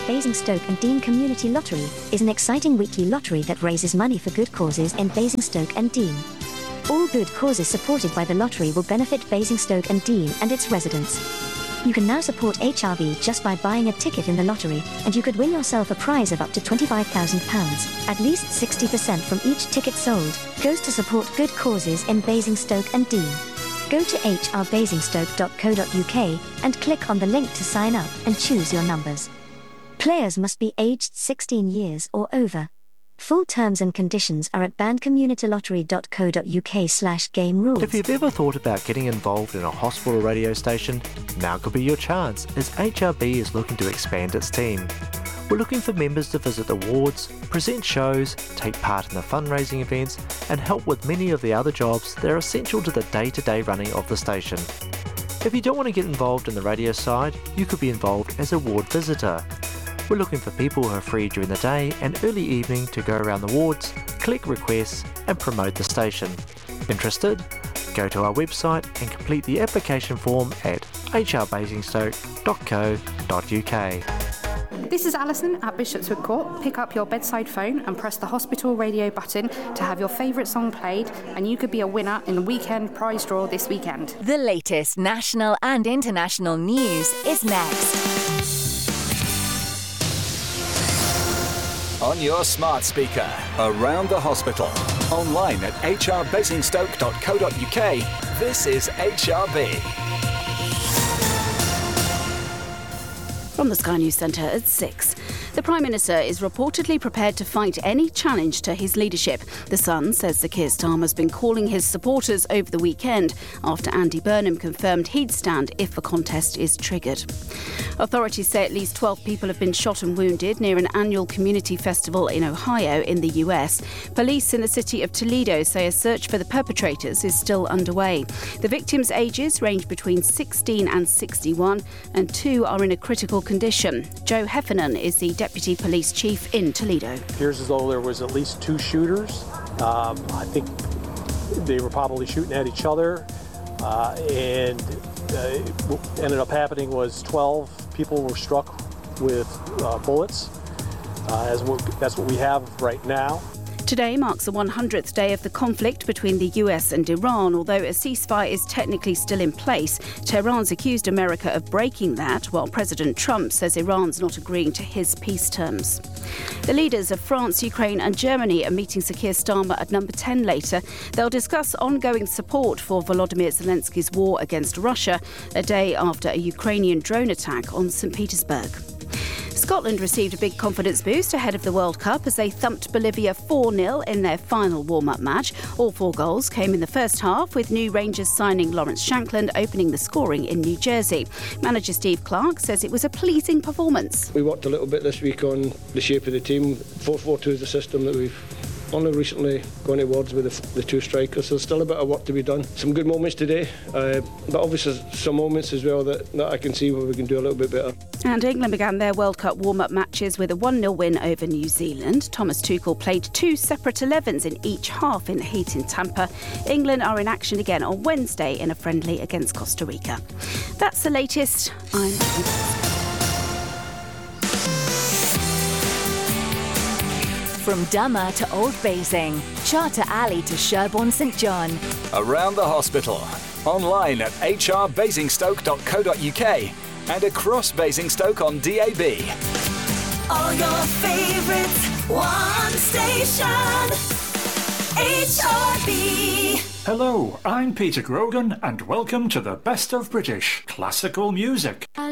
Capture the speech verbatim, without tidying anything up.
Basingstoke and Deane Community Lottery is an exciting weekly lottery that raises money for good causes in Basingstoke and Deane. All good causes supported by the lottery will benefit Basingstoke and Deane and its residents. You can now support H R V just by buying a ticket in the lottery, and you could win yourself a prize of up to twenty-five thousand pounds. At least sixty percent from each ticket sold goes to support good causes in Basingstoke and Deane. Go to h r basingstoke dot co dot u k and click on the link to sign up and choose your numbers. Players must be aged sixteen years or over. Full terms and conditions are at band community lottery dot co dot u k slash game rules. If you've ever thought about getting involved in a hospital radio station, now could be your chance, as H R B is looking to expand its team. We're looking for members to visit the wards, present shows, take part in the fundraising events, and help with many of the other jobs that are essential to the day-to-day running of the station. If you don't want to get involved in the radio side, you could be involved as a ward visitor. We're looking for people who are free during the day and early evening to go around the wards, collect requests, and promote the station. Interested? Go to our website and complete the application form at h r basingstoke dot co dot u k. This is Alison at Bishopswood Court. Pick up your bedside phone and press the hospital radio button to have your favourite song played, and you could be a winner in the weekend prize draw this weekend. The latest national and international news is next. On your smart speaker, around the hospital, online at h r basingstoke dot co dot u k, this is H R B. From the Sky News Centre at six. The Prime Minister is reportedly prepared to fight any challenge to his leadership. The Sun says Sir Keir Starmer's been calling his supporters over the weekend after Andy Burnham confirmed he'd stand if a contest is triggered. Authorities say at least twelve people have been shot and wounded near an annual community festival in Ohio in the U S. Police in the city of Toledo say a search for the perpetrators is still underway. The victims' ages range between sixteen and sixty-one, and two are in a critical condition. Joe Heffernan is the Deputy Police Chief in Toledo. It appears as though there was at least two shooters. Um, I think they were probably shooting at each other, uh, and uh, what ended up happening was twelve people were struck with uh, bullets. Uh, as what, that's what we have right now. Today marks the one hundredth day of the conflict between the U S and Iran. Although a ceasefire is technically still in place, Tehran's accused America of breaking that, while President Trump says Iran's not agreeing to his peace terms. The leaders of France, Ukraine and Germany are meeting Sir Keir Starmer at number ten later. They'll discuss ongoing support for Volodymyr Zelensky's war against Russia, a day after a Ukrainian drone attack on Saint Petersburg. Scotland received a big confidence boost ahead of the World Cup as they thumped Bolivia four nil in their final warm-up match. All four goals came in the first half, with new Rangers signing Lawrence Shankland opening the scoring in New Jersey. Manager Steve Clarke says it was a pleasing performance. We worked a little bit this week on the shape of the team. four four two is the system that we've only recently gone towards with the, the two strikers, so there's still a bit of work to be done. Some good moments today, uh, but obviously some moments as well that, that I can see where we can do a little bit better. And England began their World Cup warm-up matches with a one nil win over New Zealand. Thomas Tuchel played two separate elevens in each half in the heat in Tampa. England are in action again on Wednesday in a friendly against Costa Rica. That's the latest. I'm From Dummer to Old Basing, Charter Alley to Sherborne St John. Around the hospital, online at h r basingstoke dot co dot u k and across Basingstoke on D A B. All your favourites, one station, H R B. Hello, I'm Peter Grogan and welcome to the Best of British Classical Music.